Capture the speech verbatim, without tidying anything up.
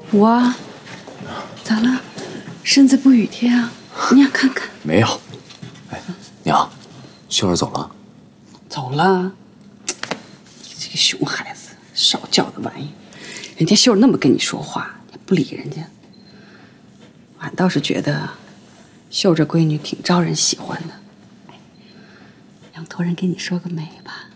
我咋了？身子不愉帖啊？娘看看。 没有。哎，娘，秀儿走了。 走了。你这个熊孩子，少教的玩意。人家秀儿那么跟你说话，你不理人家。俺倒是觉得，秀儿这闺女挺招人喜欢的。娘托人给你说个媒吧。